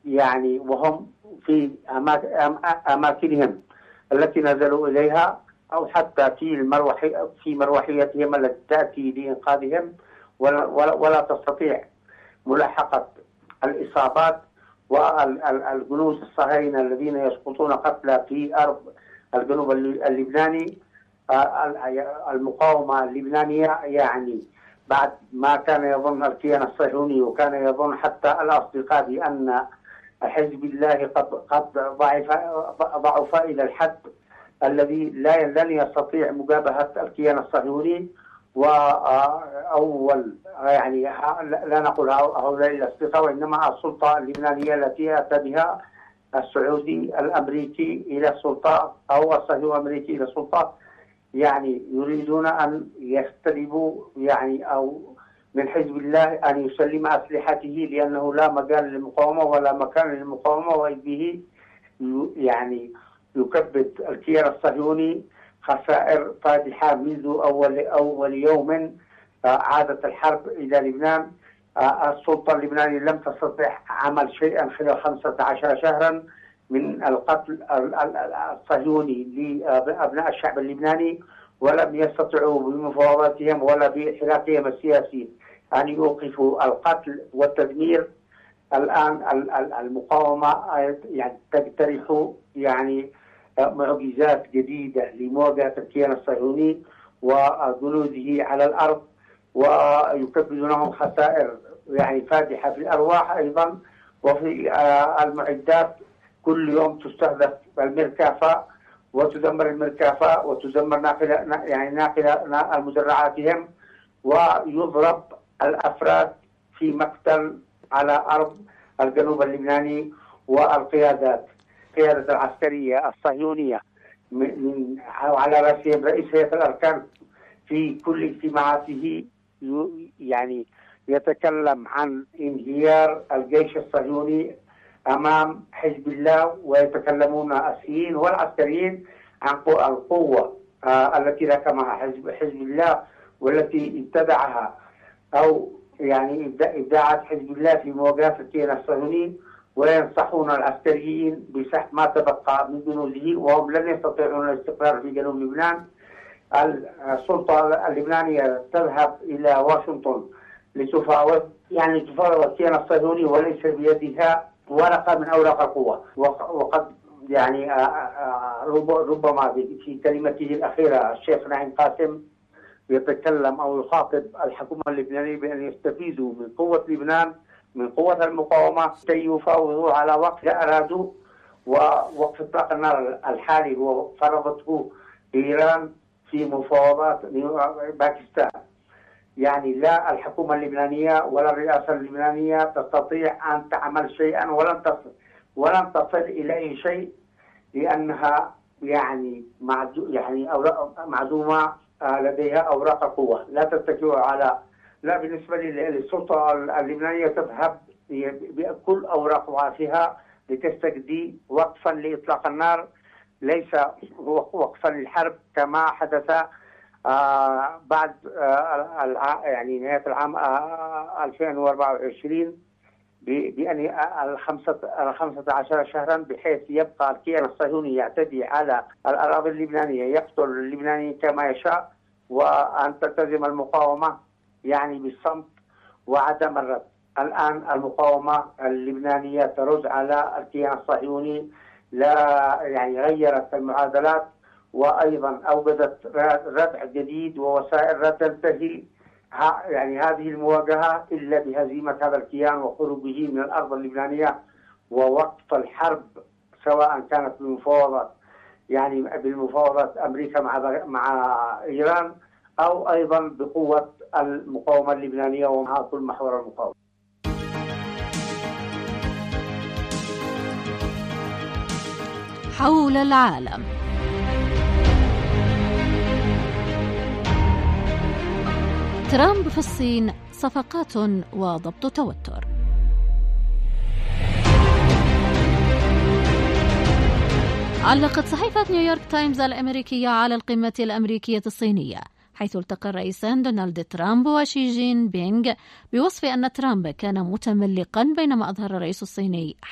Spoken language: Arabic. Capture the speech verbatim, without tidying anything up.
يعني وهم في أماكنهم التي نزلوا إليها، أو حتى في المروحي في مروحيتهم التي تأتي لإنقاذهم، ولا, ولا, ولا تستطيع ملاحقة الإصابات. والجنود الصهاينة الذين يسقطون قتلى في أرض الجنوب اللبناني، المقاومة اللبنانية يعني بعد ما كان يظن الكيان الصهيوني وكان يظن حتى الأصدقاء بأن حزب الله قد قد ضعف ضعف إلى الحد الذي لا لن يستطيع مجابهة الكيان الصهيوني. وأول يعني لا نقول هؤلاء الأصدقاء، وإنما السلطة اللبنانية التي أتى بها السعودي الأمريكي إلى السلطة أو الصهيوني الأمريكي إلى السلطة، يعني يريدون أن يستلبوا يعني أو من حزب الله أن يسلم أسلحته، لأنه لا مجال للمقاومة ولا مكان للمقاومة، وبه يعني يكبد الكيان الصهيوني خسائر فادحة منذ أول أول يوم عادت الحرب إلى لبنان. السلطة اللبنانية لم تستطع عمل شيئا خلال خمسة عشر شهرا من القتل الصهيوني لأبناء الشعب اللبناني، ولم يستطيعوا بمفاوضاتهم ولا بحراكهم السياسي أن يوقفوا القتل والتدمير. الآن المقاومة يعني تقترح يعني معجزات جديدة لمواجهة الكيان الصهيوني وجنوده على الأرض، ويكبدونهم خسائر يعني فادحة في الأرواح أيضا وفي المعدات. كل يوم تستهدف المركافة وتدمر المركافة وتدمر ناقلة يعني ناقلة المدرعاتهم، ويضرب الأفراد في مقتل على أرض الجنوب اللبناني. والقيادات القيادة العسكرية الصهيونية من على رأسهم رئيس هيئة الأركان في كل اجتماعاته يعني يتكلم عن انهيار الجيش الصهيوني أمام حزب الله، ويتكلمون السياسيين والعسكريين عن القوة التي ركمها حزب حزب الله والتي ابتدعها أو يعني ابداعات حزب الله في مواجهة الكيان الصهيوني، وينصحون العسكريين بسحب ما تبقى من جنوده، وهم لن يستطيعون الاستقرار في جنوب لبنان. السلطة اللبنانية تذهب إلى واشنطن لتفاوض يعني تفاوض الكيان الصهيوني، وليس بيدها ورقة من أوراق القوة. وقد يعني ربما في كلمته الأخيرة الشيخ نعيم قاسم يتكلم أو يخاطب الحكومة اللبنانية بأن يستفيدوا من قوة لبنان من قوة المقاومة كي يفاوضوا على وقت أرادوا. ووقف إطلاق النار الحالي هو فرضته إيران في مفاوضات باكستان. يعني لا الحكومة اللبنانية ولا الرئاسة اللبنانية تستطيع أن تعمل شيئا، ولن تصل ولن تصل إلى أي شيء، لأنها يعني معدو يعني معدومة لديها أوراق قوة لا تتكئ على لا بالنسبة للسلطة اللبنانية تذهب بكل أوراقها فيها لتستجدي وقفا لإطلاق النار، ليس وقفا للحرب كما حدث آه بعد آه يعني نهاية العام آه ألفين وأربعة وعشرين بأن الخمسة الخمسة عشر شهرا، بحيث يبقى الكيان الصهيوني يعتدي على الأراضي اللبنانية، يقتل اللبنانيين كما يشاء، وأن تلتزم المقاومة يعني بالصمت وعدم الرد. الآن المقاومة اللبنانية ترد على الكيان الصهيوني، لا يعني غيرت المعادلات، وأيضا أوجدت ردع جديد ووسائل لا تنتهي يعني هذه المواجهة إلا بهزيمة هذا الكيان وخروجه من الأرض اللبنانية ووقف الحرب، سواء كانت بالمفاوضات يعني بالمفاوضات أمريكا مع مع إيران، أو أيضا بقوة المقاومة اللبنانية ومع كل محور المقاومة. حول العالم. ترامب في الصين، صفقات وضبط توتر. علقت صحيفة نيويورك تايمز الأمريكية على القمة الأمريكية الصينية، حيث التقى الرئيسان دونالد ترامب وشي جين بينغ، بوصف أن ترامب كان متملقا، بينما أظهر الرئيس الصيني